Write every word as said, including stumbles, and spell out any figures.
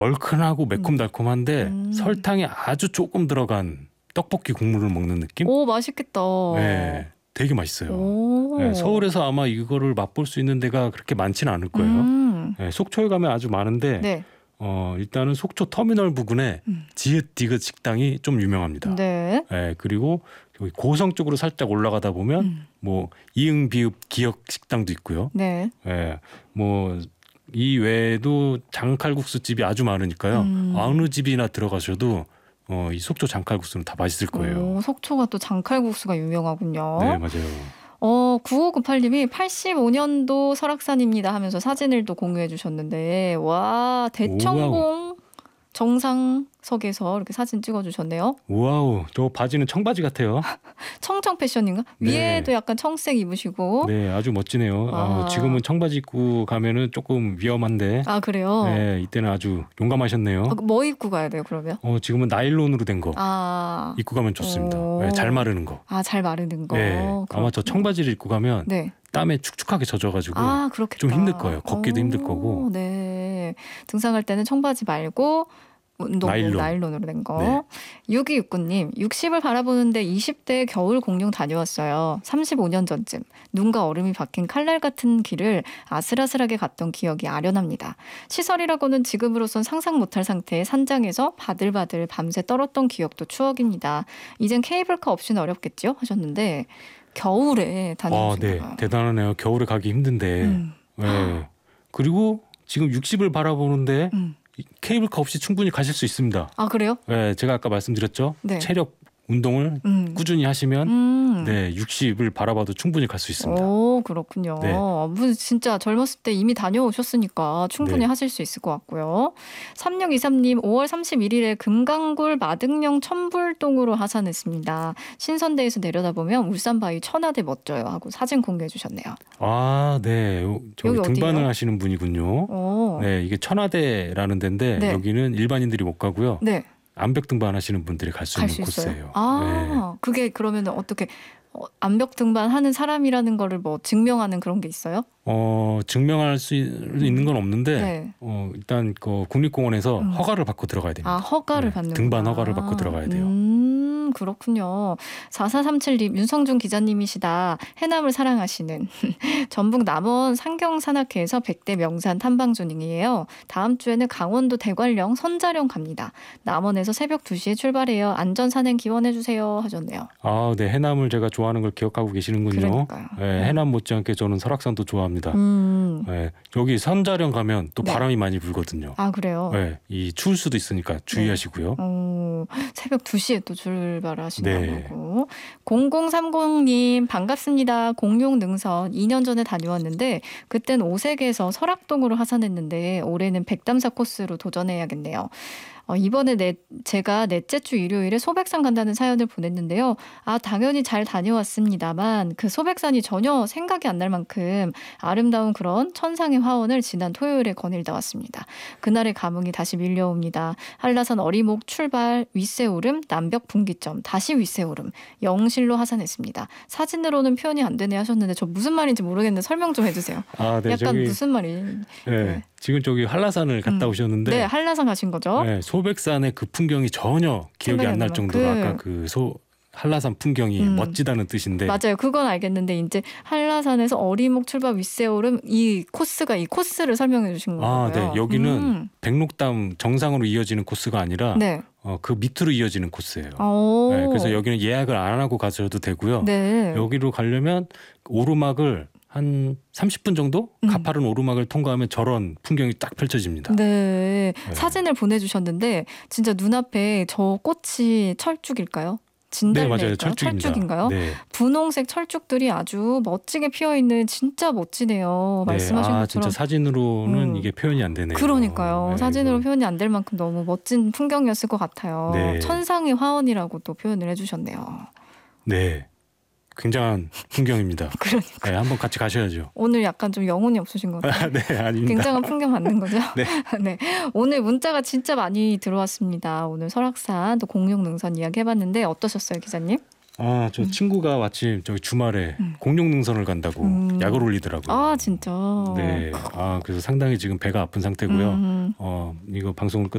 얼큰하고 매콤달콤한데 음. 설탕이 아주 조금 들어간 떡볶이 국물을 먹는 느낌? 오, 맛있겠다. 네, 되게 맛있어요. 오. 네, 서울에서 아마 이거를 맛볼 수 있는 데가 그렇게 많지는 않을 거예요. 음. 네, 속초에 가면 아주 많은데 네. 어, 일단은 속초 터미널 부근에 음. 지읒 디귿 식당이 좀 유명합니다. 네. 네, 그리고 여기 고성 쪽으로 살짝 올라가다 보면 음. 뭐 이응 비읍 기역 식당도 있고요. 네. 예, 뭐 이 외에도 장칼국수 집이 아주 많으니까요. 음. 어느 집이나 들어가셔도 어, 이 속초 장칼국수는 다 맛있을 거예요. 오, 속초가 또 장칼국수가 유명하군요. 네, 맞아요. 어, 구오구팔 님이 팔십오 년도 설악산입니다 하면서 사진을 또 공유해 주셨는데, 와, 대청봉 정상석에서 이렇게 사진 찍어 주셨네요. 와우, 저 바지는 청바지 같아요. 청청 패션인가? 네. 위에도 약간 청색 입으시고. 네, 아주 멋지네요. 아. 아, 지금은 청바지 입고 가면은 조금 위험한데, 아, 그래요? 네, 이때는 아주 용감하셨네요. 아, 뭐 입고 가야 돼요, 그러면? 어, 지금은 나일론으로 된 거 아, 입고 가면 좋습니다. 오. 네, 잘 마르는 거. 아, 잘 마르는 거. 네, 아마 저 그렇군요. 청바지를 입고 가면 네. 땀에 축축하게 젖어가지고 아, 그렇겠다. 좀 힘들 거예요. 걷기도 오, 힘들 거고. 네. 등산할 때는 청바지 말고 운동복 나일론. 나일론으로 된 거. 네. 육이육구 님, 육십을 바라보는데 이십 대 겨울 공룡 다녀왔어요. 삼십오 년 전쯤. 눈과 얼음이 박힌 칼날 같은 길을 아슬아슬하게 갔던 기억이 아련합니다. 시설이라고는 지금으로선 상상 못할 상태의 산장에서 바들바들 밤새 떨었던 기억도 추억입니다. 이젠 케이블카 없이는 어렵겠죠? 하셨는데 겨울에 아, 다녀오신 네, 거예요. 대단하네요. 겨울에 가기 힘든데. 음. 네. 그리고 지금 육십을 바라보는데 음. 케이블카 없이 충분히 가실 수 있습니다. 아, 그래요? 네, 제가 아까 말씀드렸죠. 네. 체력 운동을 음. 꾸준히 하시면 음. 네, 육십을 바라봐도 충분히 갈 수 있습니다. 오, 그렇군요. 네. 뭐 진짜 젊었을 때 이미 다녀오셨으니까 충분히 네. 하실 수 있을 것 같고요. 삼육이삼 님, 오월 삼십일일에 금강굴 마등령 천불동으로 하산했습니다. 신선대에서 내려다보면 울산바위 천하대 멋져요 하고 사진 공개해 주셨네요. 아, 네. 저기 여기 등반을 어디예요? 하시는 분이군요. 오. 네, 이게 천하대라는 데인데 네. 여기는 일반인들이 못 가고요. 네, 암벽 등반하시는 분들이 갈 수 갈 있는 수 있어요. 코스예요. 네. 아, 그게 그러면 어떻게 어, 암벽 등반하는 사람이라는 거를 뭐 증명하는 그런 게 있어요? 어, 증명할 수 있는 건 없는데 네. 어, 일단 그 국립공원에서 음. 허가를 받고 들어가야 됩니다. 아, 허가를 네, 받는 등반 허가를 받고 들어가야 돼요. 음, 그렇군요. 사사삼칠 님, 윤성준 기자님이시다. 해남을 사랑하시는 전북 남원 상경산악회에서 백대 명산 탐방 중이에요. 다음 주에는 강원도 대관령 선자령 갑니다. 남원에서 새벽 두 시에 출발해요. 안전산행 기원해 주세요 하셨네요. 아, 네, 해남을 제가 좋아하는 걸 기억하고 계시는군요. 그러니까요. 네, 해남 못지않게 저는 설악산도 좋아합니다. 음. 네, 여기 선자령 가면 또 네. 바람이 많이 불거든요. 아, 그래요? 네, 이 추울 수도 있으니까 주의하시고요. 어, 새벽 두 시에 또 출발하신다고 네. 하고. 공공삼공 님 반갑습니다. 공룡 능선 이 년 전에 다녀왔는데 그땐 오색에서 설악동으로 하산했는데 올해는 백담사 코스로 도전해야겠네요. 어, 이번에 내, 제가 넷째 주 일요일에 소백산 간다는 사연을 보냈는데요. 아, 당연히 잘 다녀왔습니다만 그 소백산이 전혀 생각이 안 날 만큼 아름다운 그런 천상의 화원을 지난 토요일에 거닐다 왔습니다. 그날의 감흥이 다시 밀려옵니다. 한라산 어리목 출발, 윗세오름, 남벽 분기점, 다시 윗세오름, 영실로 하산했습니다. 사진으로는 표현이 안 되네 하셨는데 저 무슨 말인지 모르겠는데 설명 좀 해주세요. 아, 네, 약간 저기 무슨 말이... 네, 네. 지금 저기 한라산을 갔다 음. 오셨는데 네, 한라산 가신 거죠? 네, 소백산의 그 풍경이 전혀 기억이 생각이 안 날 안 정도로 나만큼. 아까 그 소 한라산 풍경이 음. 멋지다는 뜻인데 맞아요. 그건 알겠는데 이제 한라산에서 어리목 출발 윗세오름 이 코스가 이 코스를 설명해 주신 거고요. 아, 네, 여기는 음. 백록담 정상으로 이어지는 코스가 아니라 네. 어, 그 밑으로 이어지는 코스예요. 오. 네, 그래서 여기는 예약을 안 하고 가셔도 되고요. 네. 여기로 가려면 오르막을 한 삼십 분 정도 음. 가파른 오르막을 통과하면 저런 풍경이 딱 펼쳐집니다. 네. 네. 사진을 보내주셨는데 진짜 눈앞에 저 꽃이 철쭉일까요? 네, 진달래일까요? 맞아요. 철쭉입니다. 철쭉인가요? 네. 분홍색 철쭉들이 아주 멋지게 피어 있는 진짜 멋지네요. 네, 말씀하신 아, 것처럼. 진짜 사진으로는 음. 이게 표현이 안 되네요. 그러니까요. 네, 사진으로 이거. 표현이 안 될 만큼 너무 멋진 풍경이었을 것 같아요. 네. 천상의 화원이라고 또 표현을 해주셨네요. 네, 굉장한 풍경입니다. 그러니까 네, 한번 같이 가셔야죠. 오늘 약간 좀 영혼이 없으신 것 같아요. 네, 아닙니다. 굉장한 풍경 맞는 거죠? 네. 네. 오늘 문자가 진짜 많이 들어왔습니다. 오늘 설악산 또 공룡 능선 이야기 해봤는데 어떠셨어요, 기자님? 아, 저 친구가 마침 저기 주말에 음. 공룡 능선을 간다고 음. 약을 올리더라고요. 아 진짜. 네. 아, 그래서 상당히 지금 배가 아픈 상태고요. 음. 어, 이거 방송을 끝